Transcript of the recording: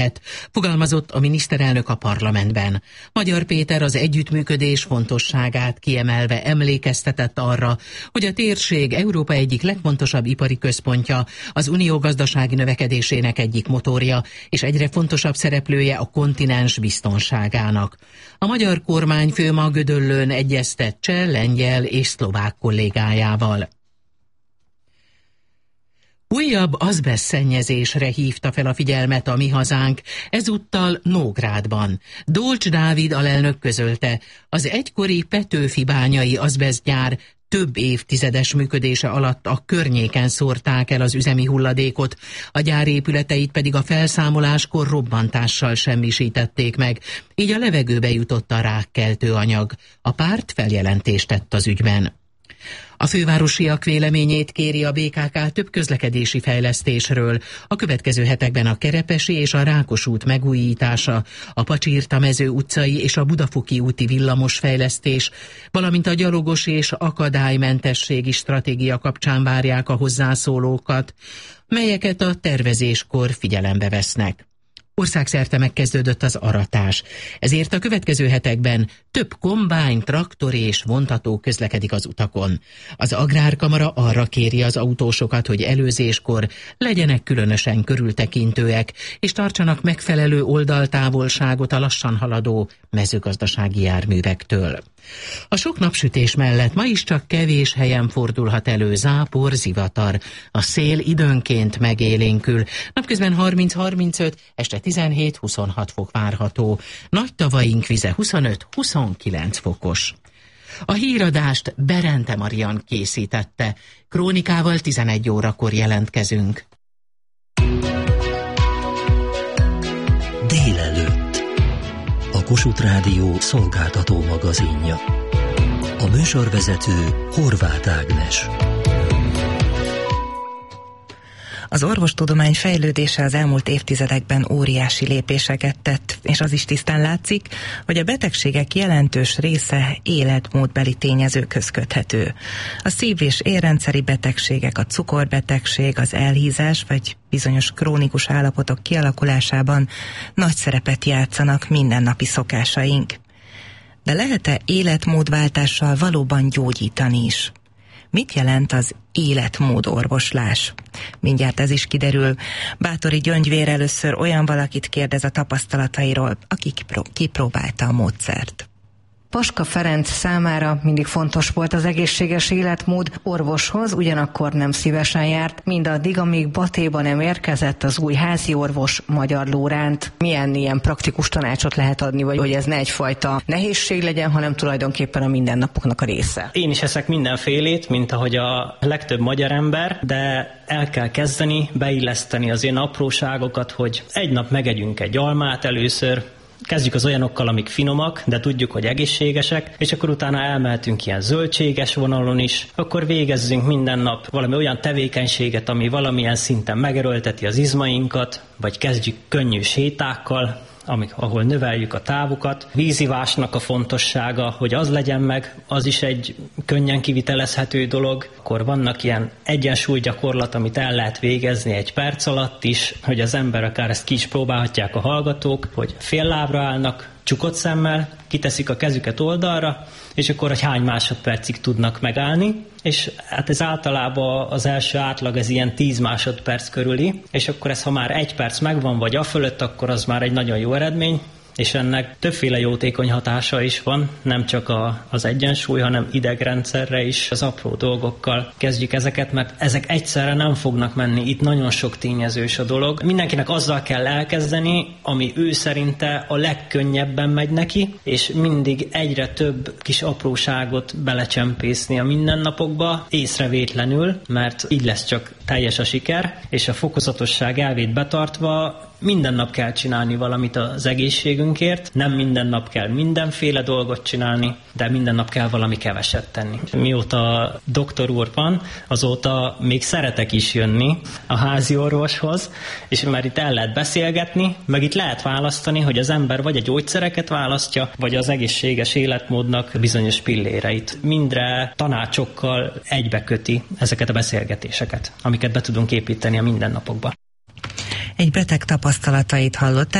fogalmazott a miniszterelnök a parlamentben. Magyar Péter az együttműködés fontosságát kiemelve emlékeztetett arra, hogy a térség Európa egyik legfontosabb ipari központja, az unió gazdasági növekedésének egyik motorja, és egyre fontosabb szereplője a kontinens biztonságának. A magyar kormányfő ma Gödöllőn egyeztet cseh, lengyel és szlovák kollégájával. Újabb azbestszennyezésre hívta fel a figyelmet a Mi Hazánk, ezúttal Nógrádban. Dolcs Dávid alelnök közölte, az egykori Petőfi bányai azbesztgyár több évtizedes működése alatt a környéken szórták el az üzemi hulladékot, a gyár épületeit pedig a felszámoláskor robbantással semmisítették meg, így a levegőbe jutott a rákkeltő anyag. A párt feljelentést tett az ügyben. A fővárosiak véleményét kéri a BKK több közlekedési fejlesztésről. A következő hetekben a Kerepesi és a Rákos út megújítása, a Pacsirta-mező utcai és a Budafoki úti villamosfejlesztés, valamint a gyalogos és akadálymentességi stratégia kapcsán várják a hozzászólókat, melyeket a tervezéskor figyelembe vesznek. Országszerte megkezdődött az aratás, ezért a következő hetekben több kombány, traktor és vontató közlekedik az utakon. Az Agrárkamara arra kéri az autósokat, hogy előzéskor legyenek különösen körültekintőek, és tartsanak megfelelő oldaltávolságot a lassan haladó mezőgazdasági járművektől. A sok napsütés mellett ma is csak kevés helyen fordulhat elő zápor, zivatar. A szél időnként megélénkül. Napközben 30-35, este 17-26 fok várható. Nagy tavaink vize 25-29 fokos. A híradást Berente Marian készítette. Krónikával 11 órakor jelentkezünk. Délelőtt. A Kossuth Rádió szolgáltató magazinja. A műsorvezető Horváth Ágnes. Az orvostudomány fejlődése az elmúlt évtizedekben óriási lépéseket tett, és az is tisztán látszik, hogy a betegségek jelentős része életmódbeli tényezőkhöz köthető. A szív- és érrendszeri betegségek, a cukorbetegség, az elhízás vagy bizonyos krónikus állapotok kialakulásában nagy szerepet játszanak mindennapi szokásaink. De lehet-e életmódváltással valóban gyógyítani is? Mit jelent az életmódorvoslás? Mindjárt ez is kiderül. Báthori Gyöngyvér először olyan valakit kérdez a tapasztalatairól, aki kipróbálta a módszert. Paska Ferenc számára mindig fontos volt az egészséges életmód, orvoshoz ugyanakkor nem szívesen járt, mindaddig, amíg Batéba nem érkezett az új házi orvos, Magyar Lóránt. Milyen ilyen praktikus tanácsot lehet adni, vagy hogy ez ne egyfajta nehézség legyen, hanem tulajdonképpen a mindennapoknak a része? Én is eszek mindenfélét, mint ahogy a legtöbb magyar ember, de el kell kezdeni, beilleszteni az ilyen apróságokat, hogy egy nap megegyünk egy almát először, kezdjük az olyanokkal, amik finomak, de tudjuk, hogy egészségesek, és akkor utána elmehetünk ilyen zöldséges vonalon is, akkor végezzünk minden nap valami olyan tevékenységet, ami valamilyen szinten megerőlteti az izmainkat, vagy kezdjük könnyű sétákkal, ahol növeljük a távukat. Vízivásnak a fontossága, hogy az legyen meg, az is egy könnyen kivitelezhető dolog. Akkor vannak ilyen egyensúlygyakorlat, amit el lehet végezni egy perc alatt is, hogy az ember akár ezt ki is próbálhatják a hallgatók, hogy fél lábra állnak, csukott szemmel, kiteszik a kezüket oldalra, és akkor hogy hány másodpercig tudnak megállni, és hát ez általában az első átlag ez ilyen 10 másodperc körüli, és akkor ez ha már 1 perc megvan, vagy afölött, akkor az már egy nagyon jó eredmény, és ennek többféle jótékony hatása is van, nem csak az egyensúly, hanem idegrendszerre is. Az apró dolgokkal kezdjük ezeket, mert ezek egyszerre nem fognak menni. Itt nagyon sok tényezős a dolog. Mindenkinek azzal kell elkezdeni, ami ő szerinte a legkönnyebben megy neki, és mindig egyre több kis apróságot belecsempészni a mindennapokba, észrevétlenül, mert így lesz csak teljes a siker, és a fokozatosság elvét betartva minden nap kell csinálni valamit az egészségünkért, nem minden nap kell mindenféle dolgot csinálni, de minden nap kell valami keveset tenni. Mióta doktor úr van, azóta még szeretek is jönni a házi orvoshoz, és már itt el lehet beszélgetni, meg itt lehet választani, hogy az ember vagy a gyógyszereket választja, vagy az egészséges életmódnak bizonyos pilléreit. Mindre tanácsokkal egybeköti ezeket a beszélgetéseket, amiket be tudunk építeni a mindennapokba. Egy beteg tapasztalatait hallották.